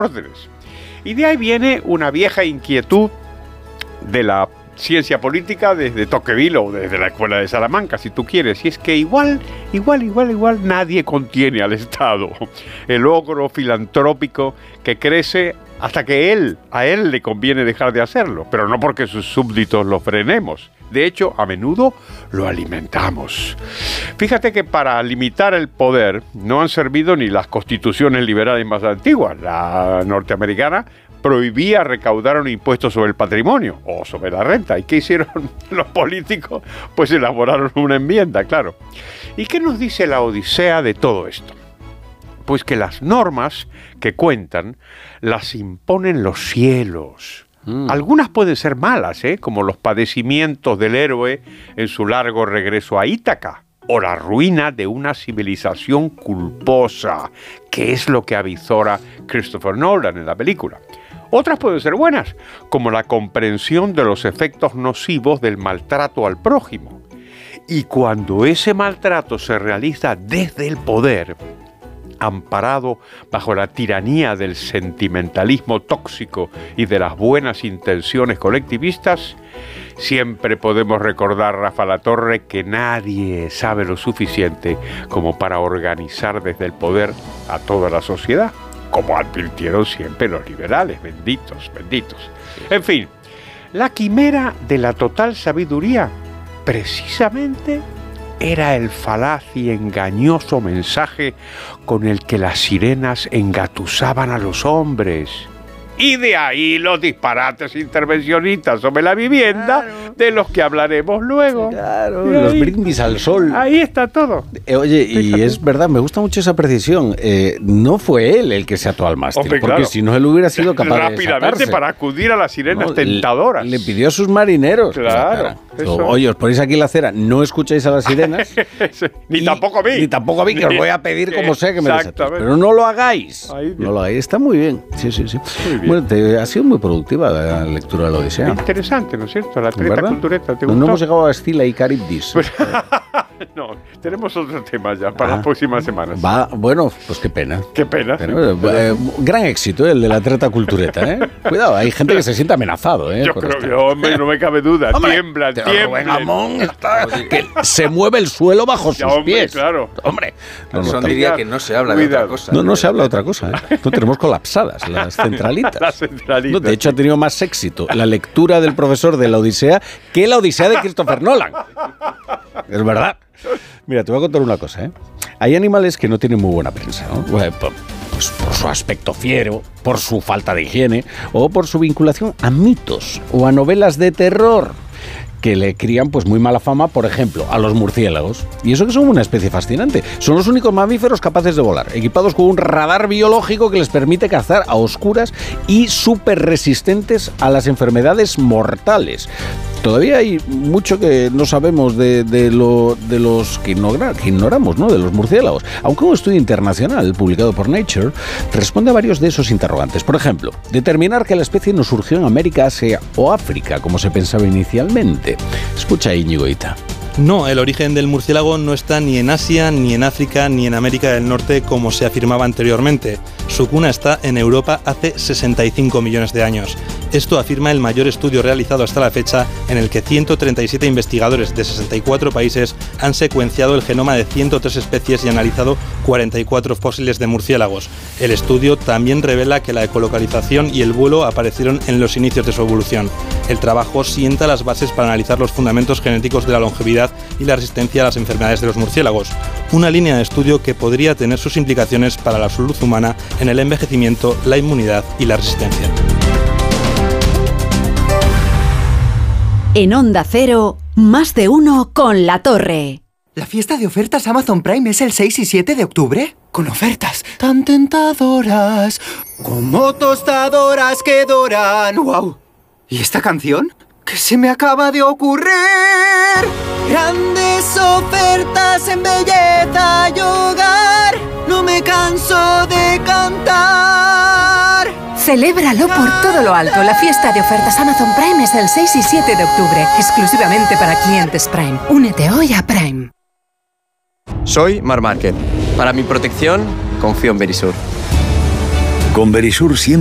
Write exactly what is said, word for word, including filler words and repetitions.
órdenes. Y de ahí viene una vieja inquietud de la ciencia política desde Tocqueville o desde la Escuela de Salamanca, si tú quieres, y es que igual, igual, igual, igual nadie contiene al Estado, el ogro filantrópico que crece hasta que él, a él le conviene dejar de hacerlo, pero no porque sus súbditos lo frenemos. De hecho, a menudo lo alimentamos. Fíjate que para limitar el poder no han servido ni las constituciones liberales más antiguas. La norteamericana prohibía recaudar un impuesto sobre el patrimonio o sobre la renta. ¿Y qué hicieron los políticos? Pues elaboraron una enmienda, claro. ¿Y qué nos dice la Odisea de todo esto? Pues que las normas que cuentan las imponen los cielos. Mm. Algunas pueden ser malas, ¿eh? Como los padecimientos del héroe en su largo regreso a Ítaca, o la ruina de una civilización culposa, que es lo que avizora Christopher Nolan en la película. Otras pueden ser buenas, como la comprensión de los efectos nocivos del maltrato al prójimo. Y cuando ese maltrato se realiza desde el poder, amparado bajo la tiranía del sentimentalismo tóxico y de las buenas intenciones colectivistas, siempre podemos recordar, Rafa Latorre, que nadie sabe lo suficiente como para organizar desde el poder a toda la sociedad, como advirtieron siempre los liberales, benditos, benditos. En fin, la quimera de la total sabiduría, precisamente, era el falaz y engañoso mensaje con el que las sirenas engatusaban a los hombres. Y de ahí los disparates intervencionistas sobre la vivienda, claro, de los que hablaremos luego. Claro, los brindis al sol. Ahí está todo. Eh, oye, y Fíjate. es verdad, me gusta mucho esa precisión. Eh, no fue él el que se ató al mástil, Hombre, porque claro, si no él hubiera sido capaz rápidamente de rápidamente para acudir a las sirenas no, tentadoras. Le, le pidió a sus marineros. Claro. Pues, o, oye, os ponéis aquí la cera, no escucháis a las sirenas. ni y, tampoco a mí. Ni tampoco a mí, que os voy a pedir como sea que me desatéis. Pero no lo hagáis. Ahí, no lo hagáis. Está muy bien. Sí, sí, sí. Muy bien. Bueno, te, ha sido muy productiva la lectura de la Odisea. Interesante, ¿no es cierto? La treta cultureta, ¿te no, gustó? No hemos llegado a Escila y Caribdis. No, tenemos otro tema ya para ah, las próximas semanas. Va, bueno, pues qué pena. Qué pena. Pero, eh, gran éxito el de la treta cultureta, ¿eh? Cuidado, hay gente que se siente amenazado, ¿eh? Yo creo esta. que, hombre, no me cabe duda. Hombre, tiembla, tiembla. Que se mueve el suelo bajo sus ya, hombre, pies. Claro. Hombre, no, no, diría que no se habla Cuidado. de otra cosa. No, no se habla de otra cosa, ¿eh? No tenemos colapsadas las centralitas. Las centralitas. No, de hecho, ha tenido más éxito la lectura del profesor de la Odisea que la Odisea de Christopher Nolan. Es verdad. Mira, te voy a contar una cosa, ¿eh? Hay animales que no tienen muy buena prensa, ¿no? Pues por su aspecto fiero, por su falta de higiene o por su vinculación a mitos o a novelas de terror que le crían pues muy mala fama, por ejemplo, a los murciélagos. Y eso que son una especie fascinante. Son los únicos mamíferos capaces de volar, equipados con un radar biológico que les permite cazar a oscuras y súper resistentes a las enfermedades mortales. Todavía hay mucho que no sabemos de, de, lo, de los que, ignora, que ignoramos, ¿no? De los murciélagos. Aunque un estudio internacional publicado por Nature responde a varios de esos interrogantes. Por ejemplo, determinar que la especie no surgió en América, Asia o África, como se pensaba inicialmente. Escucha, Íñigo Ita. No, el origen del murciélago no está ni en Asia, ni en África, ni en América del Norte, como se afirmaba anteriormente. Su cuna está en Europa hace sesenta y cinco millones de años. Esto afirma el mayor estudio realizado hasta la fecha, en el que ciento treinta y siete investigadores de sesenta y cuatro países han secuenciado el genoma de ciento tres especies y analizado cuarenta y cuatro fósiles de murciélagos. El estudio también revela que la ecolocalización y el vuelo aparecieron en los inicios de su evolución. El trabajo sienta las bases para analizar los fundamentos genéticos de la longevidad y la resistencia a las enfermedades de los murciélagos. Una línea de estudio que podría tener sus implicaciones para la salud humana en el envejecimiento, la inmunidad y la resistencia. En Onda Cero, más de uno con La Torre. ¿La fiesta de ofertas Amazon Prime es el seis y siete de octubre? Con ofertas tan tentadoras, como tostadoras que doran. ¡Wow! ¿Y esta canción? ¿Qué se me acaba de ocurrir? Grandes ofertas en belleza y hogar, no me canso de cantar. Celébralo por todo lo alto. La fiesta de ofertas Amazon Prime es el seis y siete de octubre, exclusivamente para clientes Prime. Únete hoy a Prime. Soy Marc Márquez. Para mi protección, confío en Verisur. Con Verisur siempre